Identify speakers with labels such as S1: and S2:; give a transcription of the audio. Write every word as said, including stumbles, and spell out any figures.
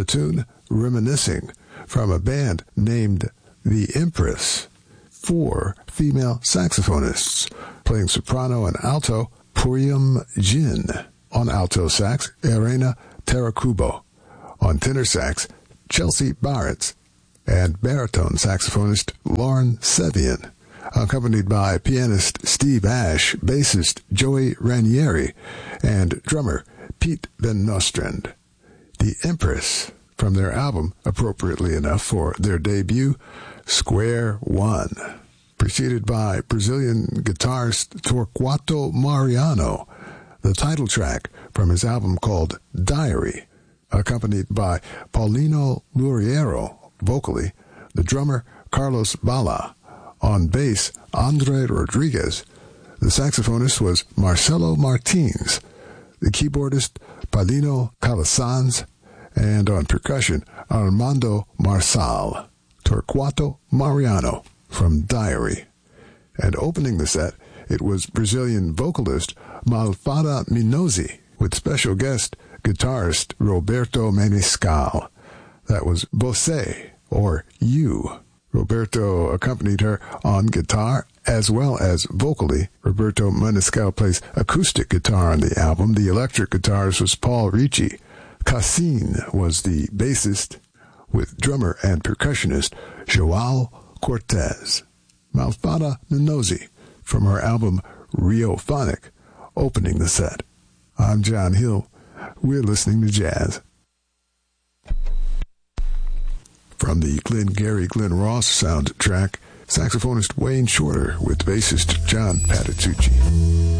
S1: the tune Reminiscing from a band named The Empress. Four female saxophonists playing soprano and alto, Purium Jin. On alto sax, Irena Terakubo. On tenor sax, Chelsea Barretts. And baritone saxophonist Lauren Sevian, accompanied by pianist Steve Ash, bassist Joey Ranieri, and drummer Pete Van Nostrand. The Empress, from their album, appropriately enough for their debut, Square One, preceded by Brazilian guitarist Torquato Mariano, the title track from his album called Diary, accompanied by Paulino Luriero, vocally, the drummer Carlos Bala, on bass Andre Rodriguez, the saxophonist was Marcelo Martins, the keyboardist Paulino Calasanz, and on percussion Armando Marsal. Torquato Mariano from Diary. And opening the set, it was Brazilian vocalist Malfada Minozzi with special guest guitarist Roberto Menescal. That was Você, or You. Roberto accompanied her on guitar as well as vocally. Roberto Menescal plays acoustic guitar on the album. The electric guitarist was Paul Ricci. Cassine was the bassist, with drummer and percussionist Joao Cortez. Malfada Minozzi from her album Riophonic, opening the set. I'm John Hill. We're listening to jazz. From the Glengarry Glen Ross soundtrack, saxophonist Wayne Shorter with bassist John Patitucci.